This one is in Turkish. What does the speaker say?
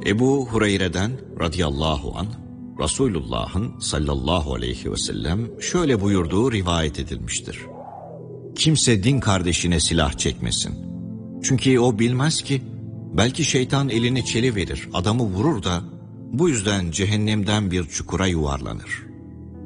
Ebu Hureyre'den radıyallahu anh, Resulullah'ın sallallahu aleyhi ve sellem şöyle buyurduğu rivayet edilmiştir. Kimse din kardeşine silah çekmesin. Çünkü o bilmez ki, belki şeytan elini çeliverir, adamı vurur da bu yüzden cehennemden bir çukura yuvarlanır.